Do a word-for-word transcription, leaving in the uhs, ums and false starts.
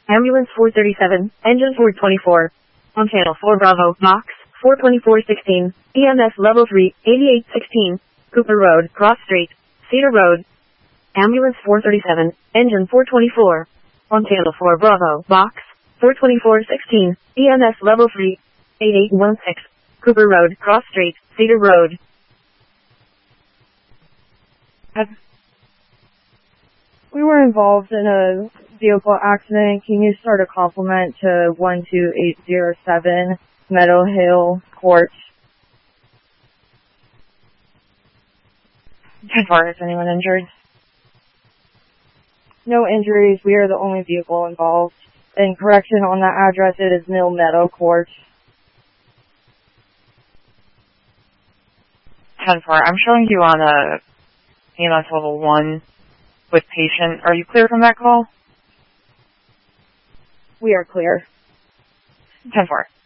Ambulance four thirty-seven, engine four twenty-four. On channel four Bravo, box four twenty-four sixteen, E M S level three, eighty-eight sixteen, Cooper Road, Cross Street, Cedar Road. Ambulance four thirty-seven, engine four twenty-four. On channel four Bravo, box four twenty-four sixteen, E M S level three, eighty-eight sixteen, Cooper Road, Cross Street, Cedar Road. We were involved in a vehicle accident. Can you start a complement to one two eight zero seven Meadow Hill Court? ten four, is anyone injured? No injuries. We are the only vehicle involved. And correction on that address, it is Mill Meadow Court. ten four, I'm showing you on a E M S level one with patient. Are you clear from that call? We are clear. ten four.